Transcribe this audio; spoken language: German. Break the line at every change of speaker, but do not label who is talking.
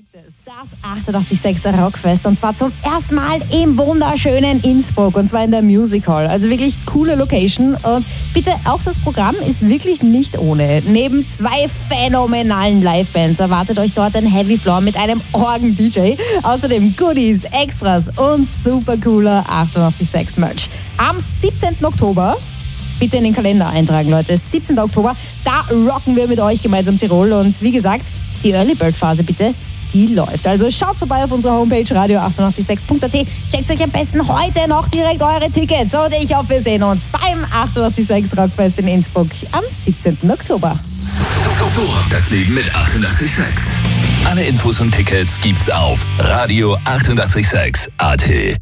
Das 886 Rockfest und zwar zum ersten Mal im wunderschönen Innsbruck und zwar in der Music Hall. Also wirklich coole Location und bitte auch das Programm ist wirklich nicht ohne. Neben 2 phänomenalen Livebands erwartet euch dort ein Heavy Floor mit einem Orgen-DJ. Außerdem Goodies, Extras und super cooler 886 Merch. Am 17. Oktober bitte in den Kalender eintragen, Leute. 17. Oktober, da rocken wir mit euch gemeinsam Tirol und wie gesagt, die Early Bird Phase bitte, die läuft. Also schaut vorbei auf unserer Homepage radio886.at. Checkt euch am besten heute noch direkt eure Tickets. Und ich hoffe, wir sehen uns beim 886 Rockfest in Innsbruck am 17. Oktober.
So, das Leben mit 886. Alle Infos und Tickets gibt's auf radio886.at.